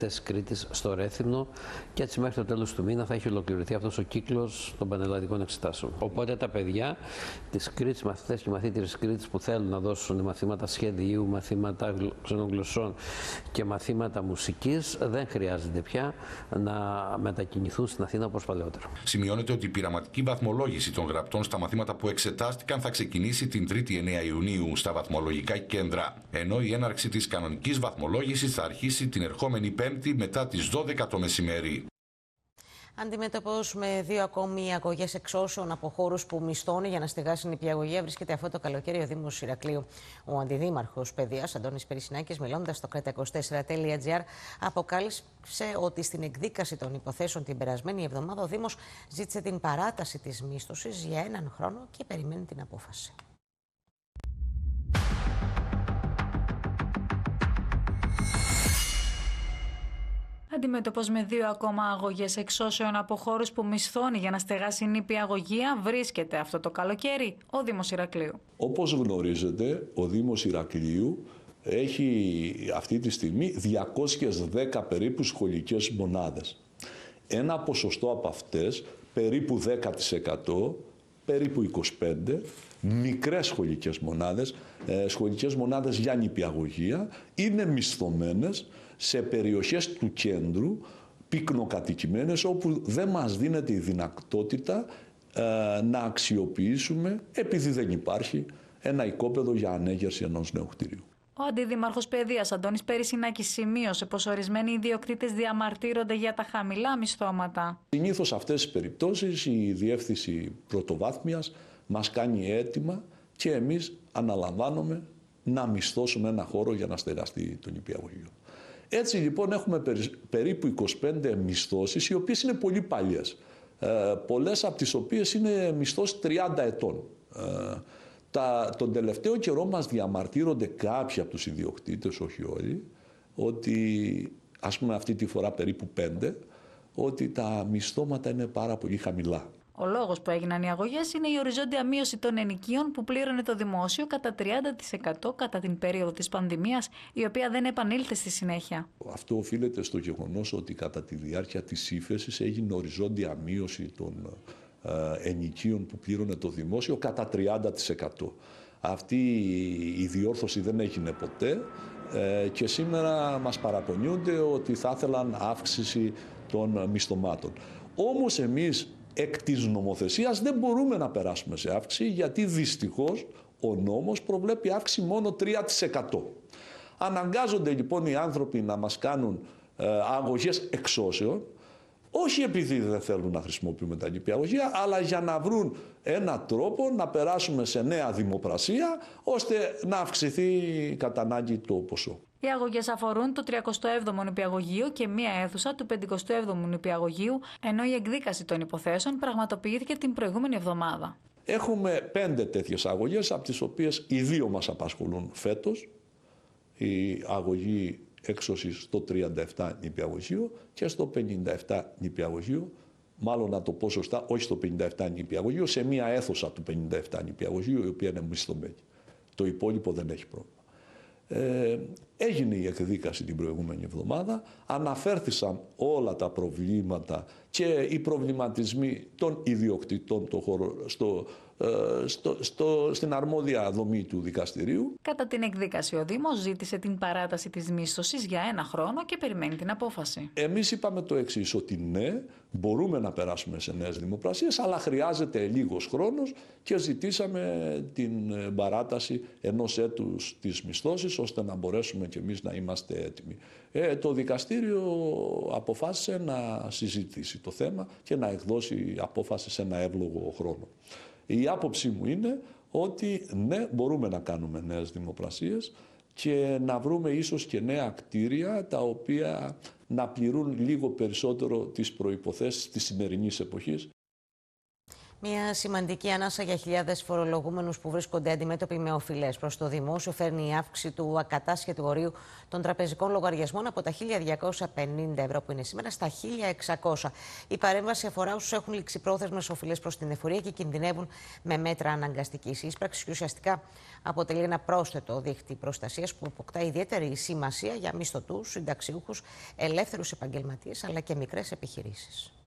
της Κρήτης στο Ρέθυμνο και έτσι μέχρι το τέλος του μήνα θα έχει ολοκληρωθεί αυτός ο κύκλος των πανελλαδικών εξετάσεων. Οπότε τα παιδιά της Κρήτης, μαθητές και μαθήτρες της Κρήτης που θέλουν να δώσουν μαθήματα σχεδίου, μαθήματα ξενογλωσσών και μαθήματα μουσικής δεν χρειάζεται πια να μετακινηθούν στην Αθήνα όπως παλαιότερα. Σημειώνεται ότι η πειραματική βαθμολόγηση των γραπτών στα μαθήματα που εξετάστηκαν θα ξεκινήσει την 3η 9 Ιουνίου στα βαθμολογικά κέντρα, ενώ η έναρξη της κανονικής βαθμολόγησης θα αρχίσει την ερχόμενη Πέμπτη μετά τις 12 το μεσημέρι. Αντιμετωπίζουμε δύο ακόμη αγωγές εξώσεων από χώρους που μισθώνει για να στεγάσει νηπιαγωγεία. Βρίσκεται αυτό το καλοκαίρι ο Δήμος Ηρακλείου. Ο Αντιδήμαρχος Παιδείας, Αντώνης Περισσινάκης, μιλώντας στο kreta24.gr, αποκάλυψε ότι στην εκδίκαση των υποθέσεων την περασμένη εβδομάδα ο Δήμος ζήτησε την παράταση της μίσθωσης για 1 χρόνο και περιμένει την απόφαση. Αντιμέτωπος με δύο ακόμα αγωγές εξώσεων από χώρους που μισθώνει για να στεγάσει νηπιαγωγεία, βρίσκεται αυτό το καλοκαίρι ο Δήμος Ηρακλείου. Όπως γνωρίζετε, ο Δήμος Ηρακλείου έχει αυτή τη στιγμή 210 περίπου σχολικές μονάδες. Ένα ποσοστό από αυτές, περίπου 10%, περίπου 25%, μικρές σχολικές μονάδες για νηπιαγωγεία, είναι μισθωμένες σε περιοχές του κέντρου, πυκνοκατοικημένες, όπου δεν μας δίνεται η δυνατότητα να αξιοποιήσουμε, επειδή δεν υπάρχει ένα οικόπεδο για ανέγερση ενός νέου κτηρίου. Ο Αντιδήμαρχος Παιδείας, Αντώνης Περισσινάκης, σημείωσε πως ορισμένοι ιδιοκτήτες διαμαρτύρονται για τα χαμηλά μισθώματα. Συνήθως σε αυτές τις περιπτώσεις η Διεύθυνση Πρωτοβάθμιας μας κάνει αίτημα και εμείς αναλαμβάνουμε να μισθώσουμε ένα χώρο για να στεγαστεί το νηπιαγωγείο. Έτσι λοιπόν έχουμε περίπου 25 μισθώσεις, οι οποίες είναι πολύ παλιές. Πολλές από τις οποίες είναι μισθώσεις 30 ετών. Τον τελευταίο καιρό μας διαμαρτύρονται κάποιοι από τους ιδιοκτήτες, όχι όλοι, ότι ας πούμε αυτή τη φορά περίπου 5, ότι τα μισθώματα είναι πάρα πολύ χαμηλά. Ο λόγος που έγιναν οι αγωγές είναι η οριζόντια μείωση των ενοικίων που πλήρωνε το δημόσιο κατά 30% κατά την περίοδο της πανδημίας, η οποία δεν επανήλθε στη συνέχεια. Αυτό οφείλεται στο γεγονός ότι κατά τη διάρκεια της ύφεσης έγινε οριζόντια μείωση των ενοικίων που πλήρωνε το δημόσιο κατά 30%. Αυτή η διόρθωση δεν έγινε ποτέ και σήμερα μας παραπονιούνται ότι θα ήθελαν αύξηση των μισθωμάτων. Όμως εμείς εκ της νομοθεσίας δεν μπορούμε να περάσουμε σε αύξηση, γιατί δυστυχώς ο νόμος προβλέπει αύξηση μόνο 3%. Αναγκάζονται λοιπόν οι άνθρωποι να μας κάνουν αγωγές εξώσεων, όχι επειδή δεν θέλουν να χρησιμοποιούμε τα νηπιαγωγεία, αλλά για να βρουν έναν τρόπο να περάσουμε σε νέα δημοπρασία, ώστε να αυξηθεί κατά ανάγκη το ποσό. Οι αγωγές αφορούν το 37ο νηπιαγωγείο και μία αίθουσα του 57ου νηπιαγωγείου, ενώ η εκδίκαση των υποθέσεων πραγματοποιήθηκε την προηγούμενη εβδομάδα. Έχουμε 5 τέτοιες αγωγές, από τις οποίες οι 2 μας απασχολούν φέτος. Η αγωγή έξωσης στο 37 νηπιαγωγείο και στο 57 νηπιαγωγείο, μάλλον να το πω σωστά, όχι στο 57 νηπιαγωγείο, σε μία αίθουσα του 57 νηπιαγωγείου, η οποία είναι μισθωμένη. Το υπόλοιπο δεν έχει πρόβλημα. Έγινε η εκδίκαση την προηγούμενη εβδομάδα, αναφέρθησαν όλα τα προβλήματα και οι προβληματισμοί των ιδιοκτητών το χώρο, στην αρμόδια δομή του δικαστηρίου. Κατά την εκδίκαση ο Δήμος ζήτησε την παράταση της μίσθωσης για 1 χρόνο και περιμένει την απόφαση. Εμείς είπαμε το εξής, ότι ναι, μπορούμε να περάσουμε σε νέες δημοπρασίες, αλλά χρειάζεται λίγος χρόνος και ζητήσαμε την παράταση 1 έτους της μισθώσης, ώστε να μπορέσουμε και εμείς να είμαστε έτοιμοι. Το δικαστήριο αποφάσισε να συζητήσει το θέμα και να εκδώσει απόφαση σε ένα εύλογο χρόνο. Η άποψή μου είναι ότι ναι, μπορούμε να κάνουμε νέες δημοπρασίες και να βρούμε ίσως και νέα κτίρια, τα οποία να πληρούν λίγο περισσότερο τις προϋποθέσεις της σημερινής εποχής. Μια σημαντική ανάσα για χιλιάδες φορολογούμενους που βρίσκονται αντιμέτωποι με οφειλές προς το δημόσιο φέρνει η αύξηση του ακατάσχετου ορίου των τραπεζικών λογαριασμών από τα 1.250 ευρώ που είναι σήμερα στα 1.600. Η παρέμβαση αφορά όσους έχουν ληξιπρόθεσμες οφειλές προς την εφορία και κινδυνεύουν με μέτρα αναγκαστικής ίσπραξης και ουσιαστικά αποτελεί ένα πρόσθετο δίχτυ προστασίας που αποκτά ιδιαίτερη σημασία για μισθωτούς, συνταξιούχους, ελεύθερους επαγγελματίες αλλά και μικρές επιχειρήσεις.